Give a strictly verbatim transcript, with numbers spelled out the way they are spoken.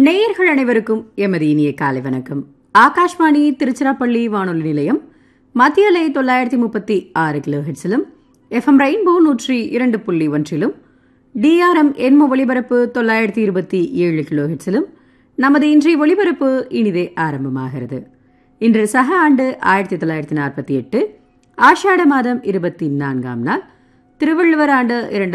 நேயர்கள் அனைவருக்கும் எமது இனிய காலை வணக்கம். ஆகாஷ்வாணி திருச்சிராப்பள்ளி வானொலி நிலையம் மத்திய அலை தொள்ளாயிரத்தி முப்பத்தி ஆறு கிலோ ஹெட்ஸிலும் எஃப்எம் ரெயின்போ நூற்றி இரண்டு புள்ளி ஒன்றிலும் டிஆர்எம் எண்ம ஒலிபரப்பு தொள்ளாயிரத்தி இருபத்தி ஏழு கிலோ ஹெட்ஸிலும் நமது இன்றைய ஒலிபரப்பு இனிதே ஆரம்பமாகிறது. இன்று சக ஆண்டு ஆயிரத்தி தொள்ளாயிரத்தி நாற்பத்தி எட்டு ஆஷாட மாதம் இருபத்தி நான்காம் நாள், திருவள்ளுவர் ஆண்டு இரண்டாயிரத்தி